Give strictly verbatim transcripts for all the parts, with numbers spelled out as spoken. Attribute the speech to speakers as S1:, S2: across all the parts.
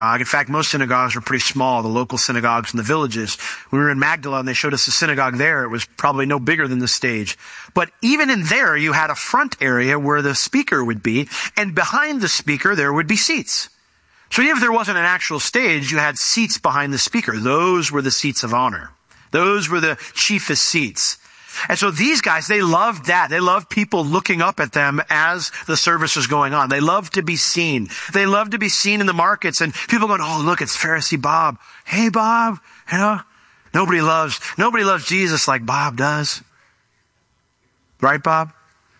S1: In fact, most synagogues were pretty small, the local synagogues in the villages. When we were in Magdala and they showed us the synagogue there, it was probably no bigger than the stage. But even in there, you had a front area where the speaker would be, and behind the speaker, there would be seats. So even if there wasn't an actual stage, you had seats behind the speaker. Those were the seats of honor. Those were the chiefest seats. And so these guys, they loved that. They loved people looking up at them as the service was going on. They loved to be seen. They loved to be seen in the markets and people going, oh, look, it's Pharisee Bob. Hey, Bob. You know, nobody loves, nobody loves Jesus like Bob does. Right, Bob?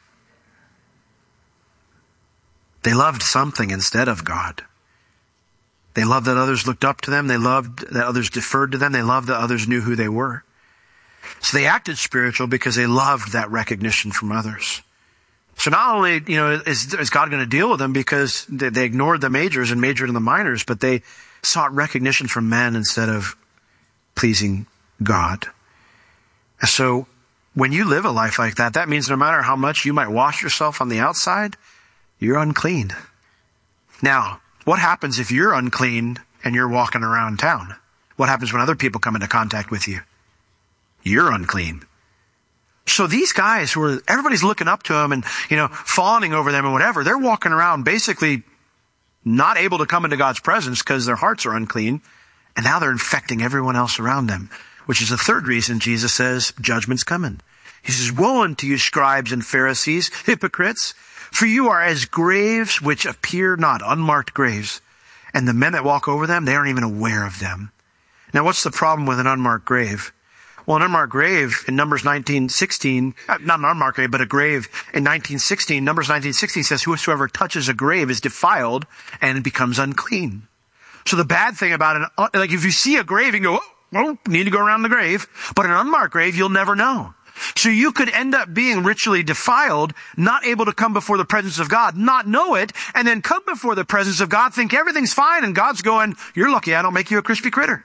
S1: They loved something instead of God. They loved that others looked up to them. They loved that others deferred to them. They loved that others knew who they were. So they acted spiritual because they loved that recognition from others. So not only, you know, is, is God going to deal with them because they, they ignored the majors and majored in the minors, but they sought recognition from men instead of pleasing God. And so when you live a life like that, that means no matter how much you might wash yourself on the outside, you're unclean. Now, what happens if you're unclean and you're walking around town? What happens when other people come into contact with you? You're unclean. So these guys who are, everybody's looking up to them and, you know, fawning over them and whatever, they're walking around basically not able to come into God's presence because their hearts are unclean. And now they're infecting everyone else around them, which is the third reason Jesus says judgment's coming. He says, woe unto you, scribes and Pharisees, hypocrites, for you are as graves which appear not, unmarked graves. And the men that walk over them, they aren't even aware of them. Now, what's the problem with an unmarked grave? Well, an unmarked grave in Numbers nineteen sixteen, not an unmarked grave, but a grave in nineteen sixteen, Numbers nineteen sixteen says, whosoever touches a grave is defiled and becomes unclean. So the bad thing about it, like if you see a grave, you can go, oh, need to go around the grave. But an unmarked grave, you'll never know. So you could end up being ritually defiled, not able to come before the presence of God, not know it, and then come before the presence of God, think everything's fine, and God's going, you're lucky I don't make you a crispy critter.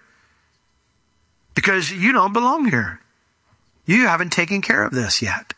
S1: Because you don't belong here. You haven't taken care of this yet.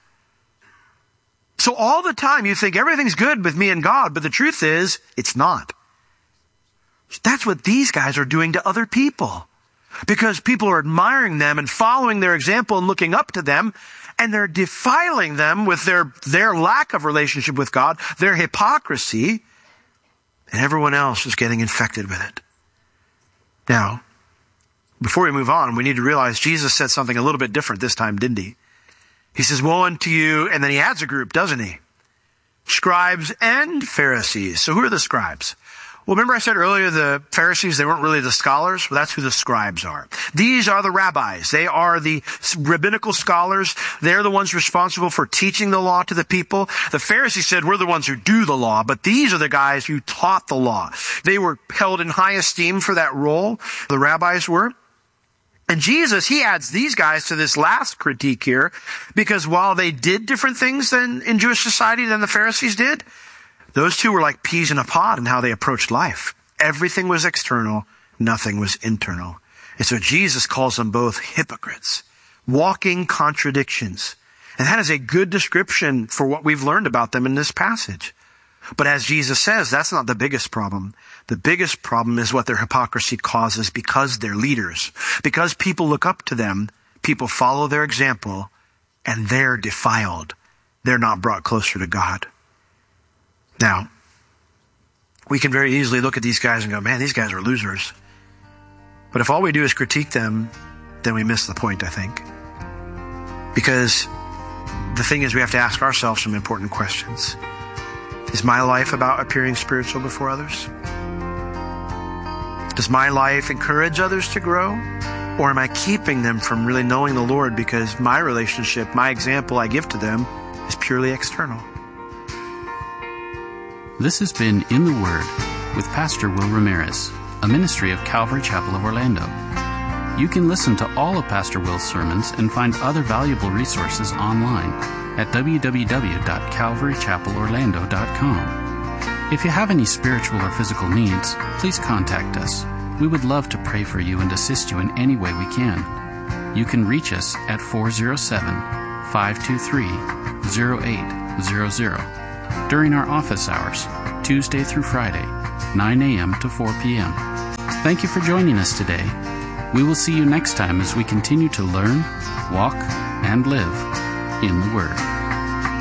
S1: So all the time you think everything's good with me and God, but the truth is, it's not. That's what these guys are doing to other people. Because people are admiring them and following their example and looking up to them, and they're defiling them with their, their lack of relationship with God, their hypocrisy, and everyone else is getting infected with it. Now, before we move on, we need to realize Jesus said something a little bit different this time, didn't he? He says, woe unto you, and then he adds a group, doesn't he? Scribes and Pharisees. So who are the scribes? Well, remember I said earlier the Pharisees, they weren't really the scholars? Well, that's who the scribes are. These are the rabbis. They are the rabbinical scholars. They're the ones responsible for teaching the law to the people. The Pharisees said, we're the ones who do the law, but these are the guys who taught the law. They were held in high esteem for that role. The rabbis were. And Jesus, he adds these guys to this last critique here, because while they did different things than in Jewish society than the Pharisees did, those two were like peas in a pod in how they approached life. Everything was external, nothing was internal. And so Jesus calls them both hypocrites, walking contradictions. And that is a good description for what we've learned about them in this passage. But as Jesus says, that's not the biggest problem. The biggest problem is what their hypocrisy causes because they're leaders. Because people look up to them, people follow their example, and they're defiled. They're not brought closer to God. Now, we can very easily look at these guys and go, man, these guys are losers. But if all we do is critique them, then we miss the point, I think. Because the thing is, we have to ask ourselves some important questions. Is my life about appearing spiritual before others? Does my life encourage others to grow? Or am I keeping them from really knowing the Lord because my relationship, my example I give to them is purely external?
S2: This has been In the Word with Pastor Will Ramirez, a ministry of Calvary Chapel of Orlando. You can listen to all of Pastor Will's sermons and find other valuable resources online at w w w dot calvary chapel orlando dot com. If you have any spiritual or physical needs, please contact us. We would love to pray for you and assist you in any way we can. You can reach us at four oh seven, five two three, oh eight hundred during our office hours, Tuesday through Friday, nine a.m. to four p.m. Thank you for joining us today. We will see you next time as we continue to learn, walk, and live in the Word.